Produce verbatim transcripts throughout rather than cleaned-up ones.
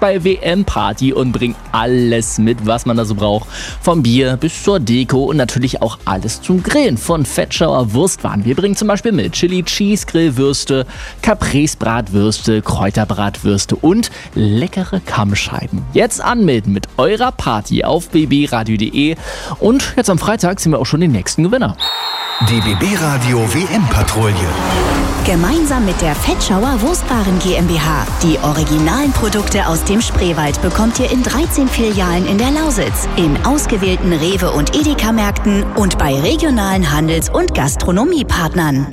bei W M-Party und bring alles mit, was man da so braucht. Vom Bier bis zur Deko und natürlich auch alles zum Grillen. Von Fettschauer Wurstwaren. Wir bringen zum Beispiel mit Chili Cheese Grillwürste, Caprese Bratwürste, Kräuterbratwürste und leckere Kammscheiben. Jetzt anmelden mit eurer Party auf b b radio punkt d e und jetzt am Freitag sind wir auch schon die nächsten Gewinner. Die B B Radio W M-Patrouille. Gemeinsam mit der Fettschauer Wurstwaren GmbH. Die originalen Produkte aus dem Spreewald bekommt ihr in dreizehn Filialen in der Lausitz, in ausgewählten Rewe- und Edeka-Märkten und bei regionalen Handels- und Gastronomiepartnern.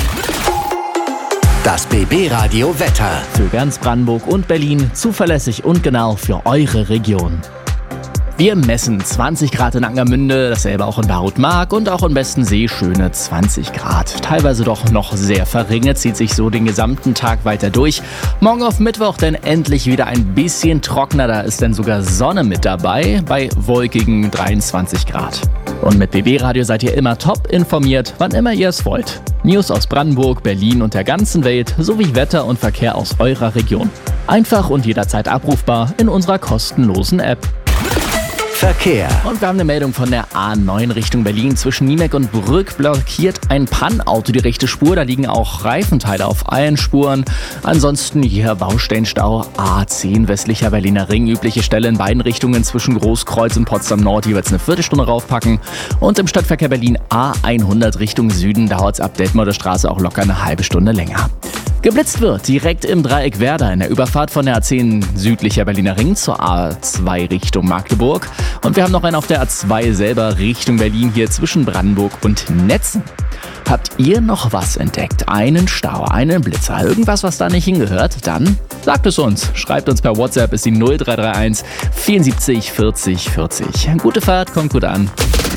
Das B B Radio Wetter. Für ganz Brandenburg und Berlin zuverlässig und genau für eure Region. Wir messen zwanzig Grad in Angermünde, dasselbe auch in Barut-Mark und auch in Bestensee schöne zwanzig Grad. Teilweise doch noch sehr verringert, zieht sich so den gesamten Tag weiter durch. Morgen auf Mittwoch dann endlich wieder ein bisschen trockener, da ist dann sogar Sonne mit dabei, bei wolkigen dreiundzwanzig Grad. Und mit B B Radio seid ihr immer top informiert, wann immer ihr es wollt. News aus Brandenburg, Berlin und der ganzen Welt sowie Wetter und Verkehr aus eurer Region. Einfach und jederzeit abrufbar in unserer kostenlosen App. Verkehr. Und wir haben eine Meldung von der A neun Richtung Berlin. Zwischen Niemek und Brück blockiert ein Pannauto die rechte Spur. Da liegen auch Reifenteile auf allen Spuren. Ansonsten hier Baustellenstau A zehn westlicher Berliner Ring. Übliche Stelle in beiden Richtungen zwischen Großkreuz und Potsdam Nord jeweils eine Viertelstunde raufpacken. Und im Stadtverkehr Berlin A hundert Richtung Süden dauert es ab Detmolder Straße auch locker eine halbe Stunde länger. Geblitzt wird direkt im Dreieck Werder in der Überfahrt von der A zehn südlicher Berliner Ring zur A zwei Richtung Magdeburg. Und wir haben noch einen auf der A zwei selber Richtung Berlin hier zwischen Brandenburg und Netzen. Habt ihr noch was entdeckt? Einen Stau, einen Blitzer, irgendwas, was da nicht hingehört? Dann sagt es uns. Schreibt uns per WhatsApp, ist die null drei drei eins vierundsiebzig vierzig vierzig. Gute Fahrt, kommt gut an.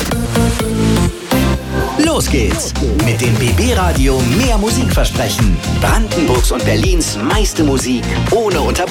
Los geht's mit dem B B Radio Mehr Musikversprechen. Brandenburgs und Berlins meiste Musik ohne Unterbrechung.